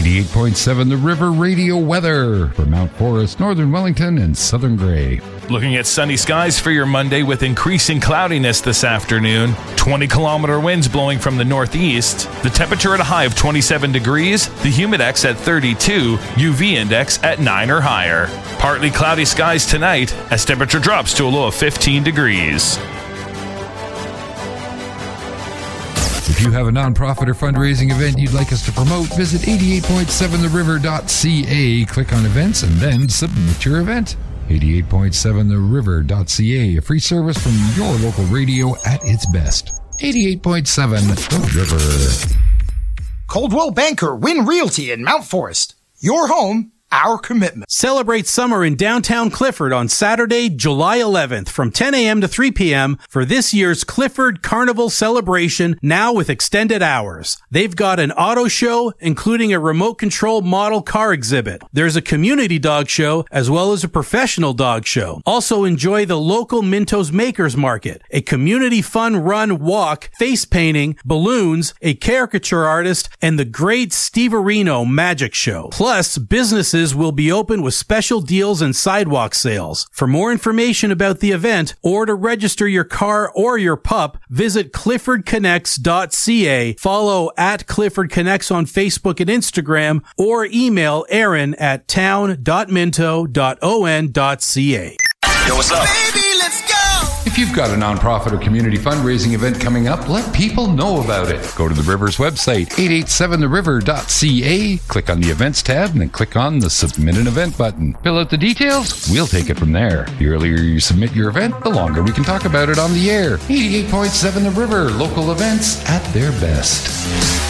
88.7 The River Radio weather for Mount Forest, Northern Wellington, and Southern Grey. Looking at sunny skies for your Monday with increasing cloudiness this afternoon. 20-kilometer winds blowing from the northeast. The temperature at a high of 27 degrees. The humidex at 32. UV index at 9 or higher. Partly cloudy skies tonight as temperature drops to a low of 15 degrees. If you have a nonprofit or fundraising event you'd like us to promote, visit 88.7theriver.ca, click on events, and then submit your event. 88.7theriver.ca, a free service from your local radio at its best. 88.7 The River. Coldwell Banker Win Realty in Mount Forest. Your home, our commitment. Celebrate summer in downtown Clifford on Saturday, July 11th from 10 a.m. to 3 p.m. for this year's Clifford Carnival celebration, now with extended hours. They've got an auto show, including a remote control model car exhibit. There's a community dog show, as well as a professional dog show. Also enjoy the local Mintos Makers Market, a community fun run walk, face painting, balloons, a caricature artist, and the great Steve Areno magic show. Plus, businesses will be open with special deals and sidewalk sales. For more information about the event or to register your car or your pup, visit cliffordconnects.ca, follow at Clifford Connects on Facebook and Instagram, or email Aaron at town.minto.on.ca. Yo, what's up? Baby, let's go! If you've got a nonprofit or community fundraising event coming up, let people know about it. Go to the River's website, 887theriver.ca, click on the events tab, and then click on the Submit an Event button. Fill out the details, we'll take it from there. The earlier you submit your event, the longer we can talk about it on the air. 88.7 The River, local events at their best.